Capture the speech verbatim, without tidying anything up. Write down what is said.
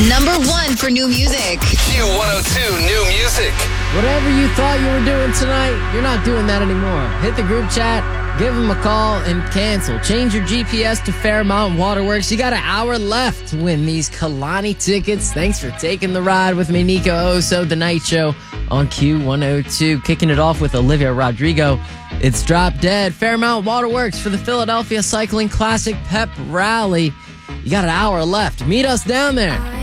Number one for new music. Q one oh two New Music. Whatever you thought you were doing tonight, you're not doing that anymore. Hit the group chat, give them a call, and cancel. Change your G P S to Fairmount Waterworks. You got an hour left to win these Kalani tickets. Thanks for taking the ride with me, Nico Oso, The Night Show on Q one oh two. Kicking it off with Olivia Rodrigo. It's Drop Dead. Fairmount Waterworks for the Philadelphia Cycling Classic Pep Rally. You got an hour left. Meet us down there.